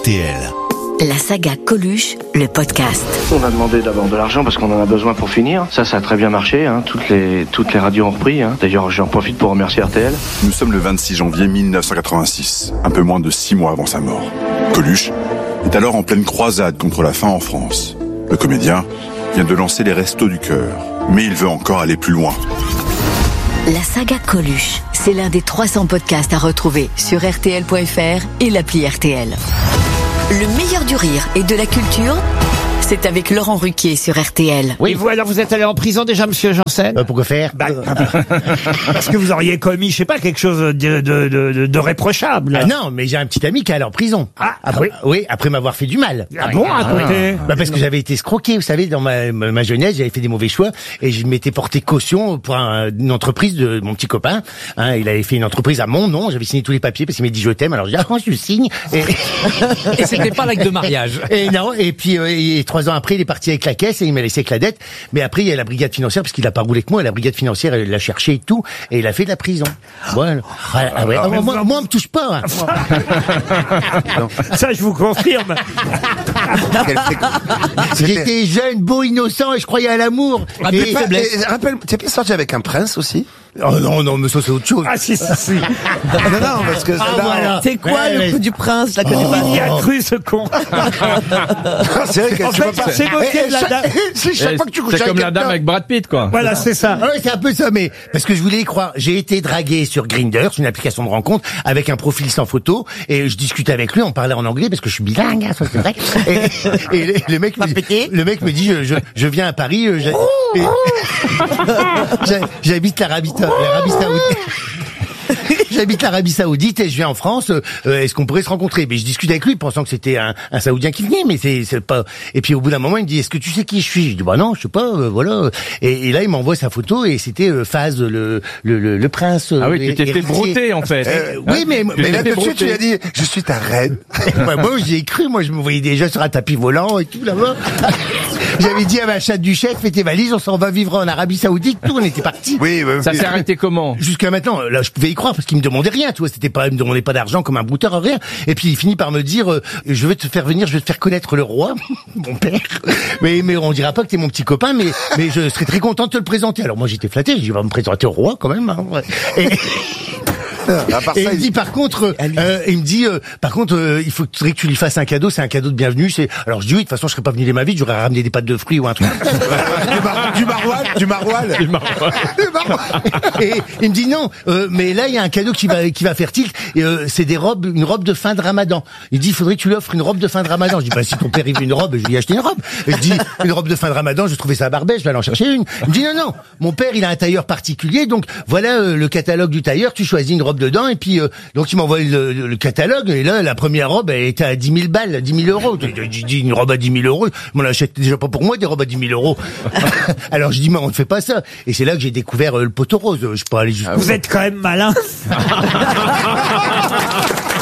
RTL. La saga Coluche, le podcast. On a demandé d'abord de l'argent parce qu'on en a besoin pour finir. Ça a très bien marché. Toutes les radios ont repris. D'ailleurs, j'en profite pour remercier RTL. Nous sommes le 26 janvier 1986, un peu moins de 6 mois avant sa mort. Coluche est alors en pleine croisade contre la faim en France. Le comédien vient de lancer les Restos du Cœur, mais il veut encore aller plus loin. La saga Coluche, c'est l'un des 300 podcasts à retrouver sur RTL.fr et l'appli RTL. Le meilleur du rire et de la culture, c'est avec Laurent Ruquier sur RTL. Oui, vous, alors vous êtes allé en prison déjà, monsieur Janssen? Pourquoi faire? Parce que vous auriez commis, je sais pas, quelque chose de réprochable. Ah non, mais j'ai un petit ami qui est allé en prison. Ah, après, oui, après m'avoir fait du mal. Ah bon, racontez. Parce que j'avais été escroqué, vous savez, dans ma jeunesse, j'avais fait des mauvais choix et je m'étais porté caution pour une entreprise de mon petit copain. Il avait fait une entreprise à mon nom, j'avais signé tous les papiers parce qu'il m'a dit je t'aime, alors j'ai dit je signe. Et c'était pas l'acte de mariage. Et non, et puis 3 ans après, il est parti avec la caisse et il m'a laissé avec la dette. Mais après, il y a la brigade financière parce qu'il a pas roulé que moi. La brigade financière, elle l'a cherché et tout, et il a fait de la prison. Voilà. Moi, on me touche pas. Ça, je vous confirme. J'étais jeune, beau, innocent et je croyais à l'amour. Rappelle, t'es pas sorti avec un prince aussi? Oh non, mais ça c'est autre chose. Ah si. Non, parce que Voilà. C'est quoi le coup du prince, la connais pas? Il y a cru ce con. c'est vrai que En tu fait, peux pas. c'est moqué de la dame. C'est chaque fois que tu couches C'est comme la dame quelqu'un. avec Brad Pitt, quoi. Voilà, c'est ça. Ah ouais, c'est un peu ça, mais parce que je voulais y croire. J'ai été dragué sur Grindr, c'est une application de rencontre, avec un profil sans photo, et je discutais avec lui, on parlait en anglais parce que je suis bilingue, ça c'est vrai. Et le mec me dit, je viens à Paris, j'habite l'Arabie Saoudite. J'habite l'Arabie Saoudite et je viens en France. Est-ce qu'on pourrait se rencontrer? Mais je discute avec lui, pensant que c'était un Saoudien qui venait, mais c'est pas. Et puis au bout d'un moment, il me dit est-ce que tu sais qui je suis? Je dis bah non, je sais pas. Voilà. Et là, il m'envoie sa photo et c'était Faz, le prince. Ah oui, tu t'es fait brouter, en fait. Oui, mais là tout de suite, tu lui as dit je suis ta reine. moi, j'y ai cru. Moi, je me voyais déjà sur un tapis volant et tout là-bas. J'avais dit à ma chatte du chef, fais tes valises, on s'en va vivre en Arabie Saoudite. Tout, on était partis. Oui. Ça s'est arrêté comment? Jusqu'à maintenant, là, je pouvais y croire parce qu'il me demandait rien, tu vois, il me demandait pas d'argent comme un brouteur, rien. Et puis il finit par me dire, je vais te faire venir, je vais te faire connaître le roi, mon père. Mais on dira pas que t'es mon petit copain, mais je serais très content de te le présenter. Alors moi j'étais flatté, je dis, va me présenter au roi quand même. Hein, ouais. Et il me dit par contre, il faudrait que tu lui fasses un cadeau, c'est un cadeau de bienvenue. Alors je dis oui, de toute façon je serais pas venu de ma vie, j'aurais ramené des pâtes de fruits ou un truc. Du maroilles. Et il me dit non, mais là il y a un cadeau qui va faire tilt. C'est une robe de fin de Ramadan. Il dit il faudrait que tu lui offres une robe de fin de Ramadan. Je dis bah si ton père il veut une robe, je lui ai acheté une robe. Et je dis une robe de fin de Ramadan, je trouvais ça à Barbès, je vais aller en chercher une. Il me dit non, mon père il a un tailleur particulier, donc voilà le catalogue du tailleur, tu choisis une robe dedans et puis donc il m'envoie le catalogue et là la première robe elle était à 10 000 balles, 10 000 euros. Je dis une robe à 10 000 euros, on l'achète déjà pas pour moi des robes à 10 000 euros. Alors je dis mais on ne fait pas ça. Et c'est là que j'ai découvert le poteau rose. Je peux aller jusqu'au... Vous êtes quand même malin.